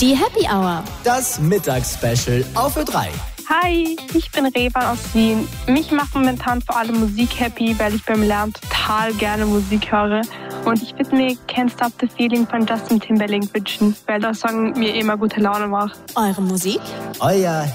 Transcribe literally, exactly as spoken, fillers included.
Die Happy Hour. Das Mittagsspecial auf Ö drei. Hi, ich bin Revan aus Wien. Mich macht momentan vor allem Musik happy, weil ich beim Lernen total gerne Musik höre. Und ich würde mir Can't Stop the Feeling von Justin Timberlake wünschen, weil der Song mir immer gute Laune macht. Eure Musik? Euer